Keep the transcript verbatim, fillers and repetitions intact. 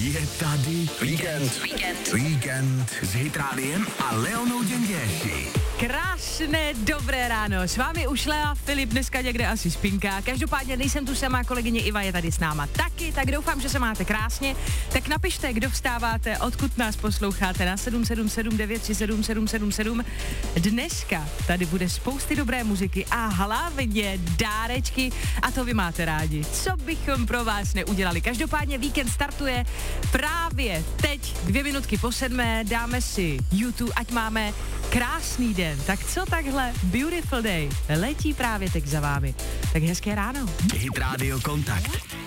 Je tady Víkend. Víkend. Víkend s Hit Rádiem a Leonou Děnděši. Krásné dobré ráno, s vámi už Lea, Filip dneska někde asi spinká, každopádně nejsem tu sama, kolegyně Iva je tady s náma taky, tak doufám, že se máte krásně, tak napište, kdo vstáváte, odkud nás posloucháte na sedm sedm sedm devět tři sedm sedm sedm sedm. Dneska tady bude spousty dobré muziky a hlavně dárečky a to vy máte rádi, co bychom pro vás neudělali. Každopádně víkend startuje právě teď, dvě minutky po sedmé, dáme si YouTube, ať máme krásný den. Tak co takhle? Beautiful day letí právě teď za vámi. Tak hezké ráno. Hit Radio Kontakt.